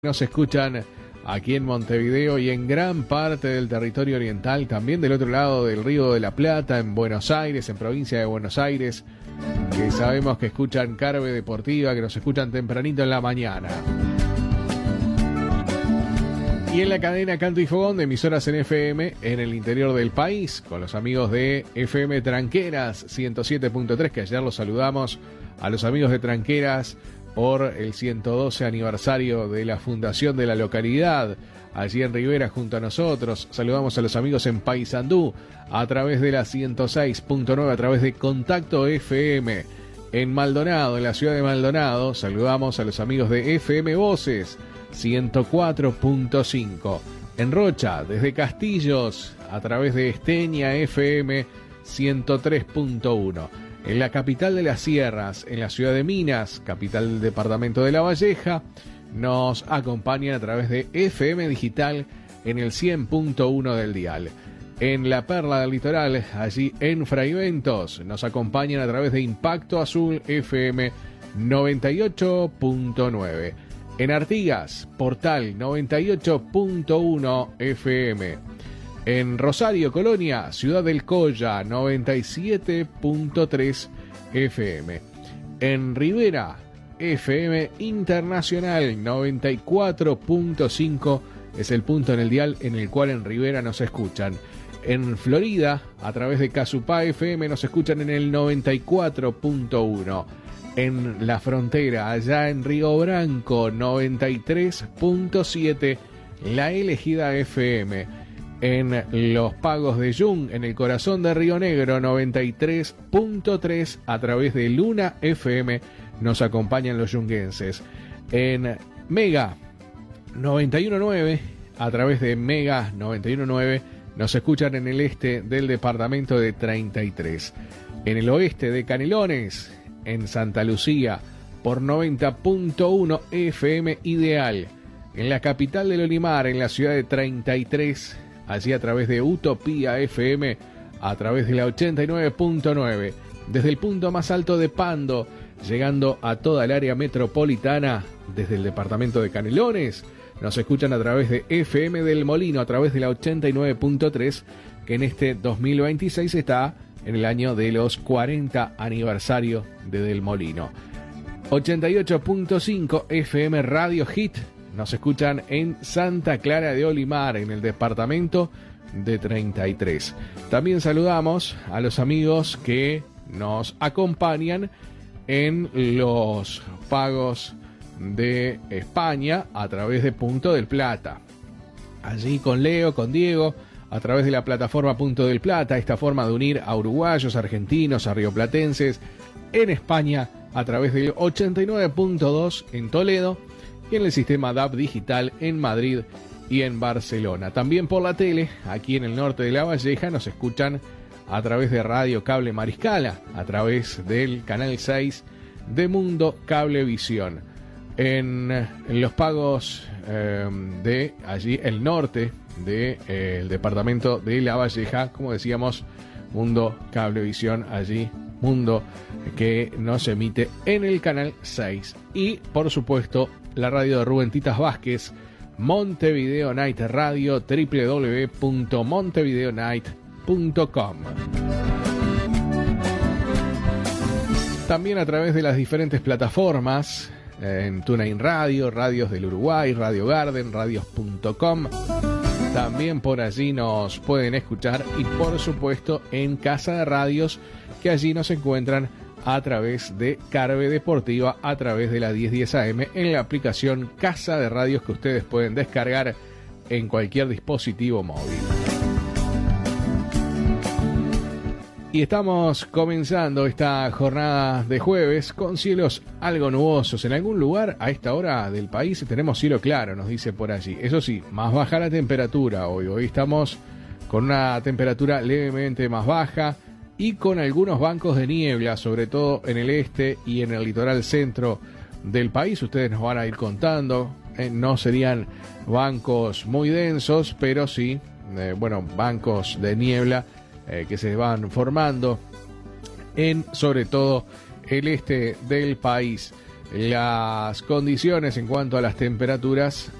Nos escuchan aquí en Montevideo y en gran parte del territorio oriental, también del otro lado del Río de la Plata, en Buenos Aires, en provincia de Buenos Aires, que sabemos que escuchan Carve Deportiva, que nos escuchan tempranito en la mañana. Y en la cadena Canto y Fogón de emisoras en FM en el interior del país, con los amigos de FM Tranqueras 107.3, que ayer los saludamos a los amigos de Tranqueras por el 112 aniversario de la fundación de la localidad, allí en Rivera junto a nosotros. Saludamos a los amigos en Paysandú a través de la 106.9, a través de Contacto FM. En Maldonado, en la ciudad de Maldonado, saludamos a los amigos de FM Voces 104.5. En Rocha, desde Castillos, a través de Esteña FM 103.1. En la capital de las sierras, en la ciudad de Minas, capital del departamento de La Valleja, nos acompañan a través de FM Digital en el 100.1 del dial. En la Perla del Litoral, allí en Fraiventos, nos acompañan a través de Impacto Azul FM 98.9. En Artigas, Portal 98.1 FM. En Rosario, Colonia, Ciudad del Colla, 97.3 FM. En Rivera, FM Internacional, 94.5 es el punto en el dial en el cual en Rivera nos escuchan. En Florida, a través de Casupá FM, nos escuchan en el 94.1. En La Frontera, allá en Río Branco, 93.7, La Elegida FM. En Los Pagos de Yung, en el corazón de Río Negro, 93.3, a través de Luna FM, nos acompañan los yunguenses. En Mega 91.9, a través de Mega 91.9, nos escuchan en el este del departamento de 33. En el oeste de Canelones, en Santa Lucía, por 90.1 FM Ideal. En la capital del Olimar, en la ciudad de 33, allí a través de Utopía FM, a través de la 89.9, desde el punto más alto de Pando, llegando a toda el área metropolitana, desde el departamento de Canelones, nos escuchan a través de FM del Molino, a través de la 89.3, que en este 2026 está en el año de los 40 aniversario de Del Molino. 88.5 FM Radio Hit, nos escuchan en Santa Clara de Olimar, en el departamento de 33. También saludamos a los amigos que nos acompañan en los pagos de España a través de Punto del Plata. Allí con Leo, con Diego, a través de la plataforma Punto del Plata, esta forma de unir a uruguayos, argentinos, a rioplatenses en España a través del 89.2 en Toledo, y en el sistema DAB digital en Madrid y en Barcelona. También por la tele, aquí en el norte de La Valleja, nos escuchan a través de Radio Cable Mariscala, a través del canal 6 de Mundo Cablevisión. En los pagos de allí, el norte del departamento de La Valleja, como decíamos, Mundo Cablevisión, allí Mundo que nos emite en el canal 6. Y, por supuesto, la radio de Rubén Titas Vázquez, Montevideo Night Radio, www.montevideonight.com. También a través de las diferentes plataformas, en TuneIn Radio, Radios del Uruguay, Radio Garden, radios.com. También por allí nos pueden escuchar, y por supuesto en Casa de Radios, que allí nos encuentran a través de Carve Deportiva, a través de la 1010 AM, en la aplicación Casa de Radios que ustedes pueden descargar en cualquier dispositivo móvil. Y estamos comenzando esta jornada de jueves con cielos algo nubosos. En algún lugar a esta hora del país tenemos cielo claro, nos dice por allí. Eso sí, más baja la temperatura hoy. Hoy estamos con una temperatura levemente más baja y con algunos bancos de niebla, sobre todo en el este y en el litoral centro del país. Ustedes nos van a ir contando. No serían bancos muy densos, pero sí, bancos de niebla que se van formando en, sobre todo, el este del país. las condiciones en cuanto a las temperaturas